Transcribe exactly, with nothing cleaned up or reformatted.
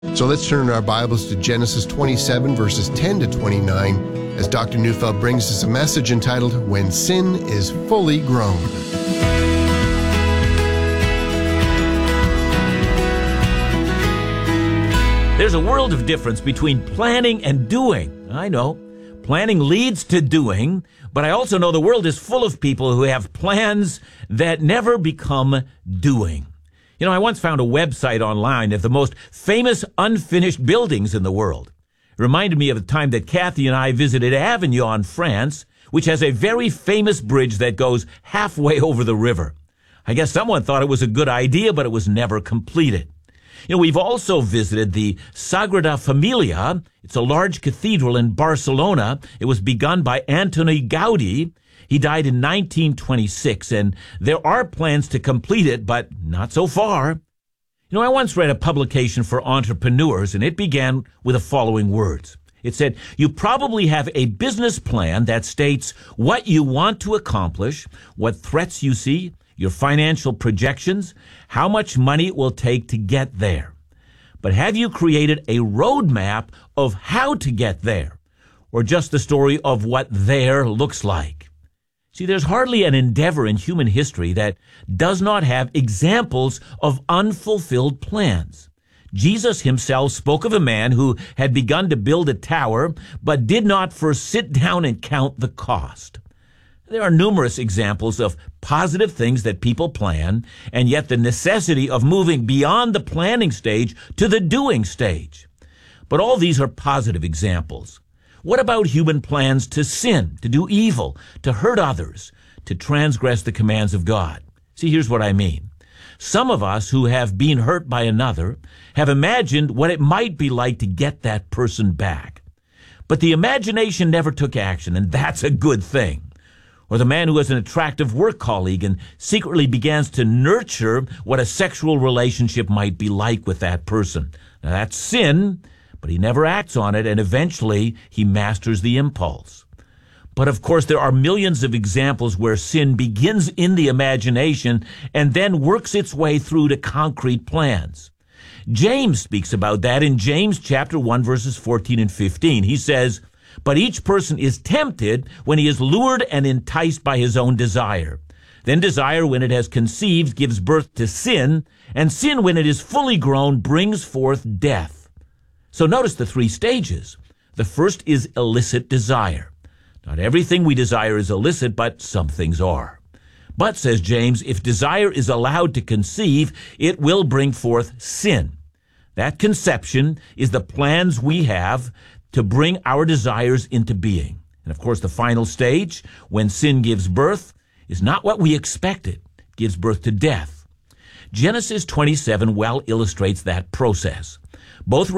So let's turn our Bibles to Genesis twenty-seven, verses ten to twenty-nine, as Doctor Neufeld brings us a message entitled, When Sin is Fully Grown. There's a world of difference between planning and doing. I know. Planning leads to doing, but I also know the world is full of people who have plans that never become doing. You know, I once found a website online of the most famous unfinished buildings in the world. It reminded me of the time that Kathy and I visited Avignon, France, which has a very famous bridge that goes halfway over the river. I guess someone thought it was a good idea, but it was never completed. You know, we've also visited the Sagrada Familia. It's a large cathedral in Barcelona. It was begun by Antoni Gaudi. He died in nineteen twenty-six, and there are plans to complete it, but not so far. You know, I once read a publication for entrepreneurs, and it began with the following words. It said, you probably have a business plan that states what you want to accomplish, what threats you see, your financial projections, how much money it will take to get there. But have you created a roadmap of how to get there, or just the story of what there looks like? See, there's hardly an endeavor in human history that does not have examples of unfulfilled plans. Jesus himself spoke of a man who had begun to build a tower, but did not first sit down and count the cost. There are numerous examples of positive things that people plan, and yet the necessity of moving beyond the planning stage to the doing stage. But all these are positive examples. What about human plans to sin, to do evil, to hurt others, to transgress the commands of God? See, here's what I mean. Some of us who have been hurt by another have imagined what it might be like to get that person back. But the imagination never took action, and that's a good thing. Or the man who has an attractive work colleague and secretly begins to nurture what a sexual relationship might be like with that person. Now that's sin, but he never acts on it, and eventually he masters the impulse. But of course, there are millions of examples where sin begins in the imagination and then works its way through to concrete plans. James speaks about that in James chapter one, verses fourteen and fifteen. He says, but each person is tempted when he is lured and enticed by his own desire. Then desire, when it has conceived, gives birth to sin, and sin, when it is fully grown, brings forth death. So notice the three stages. The first is illicit desire. Not everything we desire is illicit, but some things are. But, says James, if desire is allowed to conceive, it will bring forth sin. That conception is the plans we have to bring our desires into being. And of course, the final stage, when sin gives birth, is not what we expected. It gives birth to death. Genesis twenty-seven well illustrates that process. Both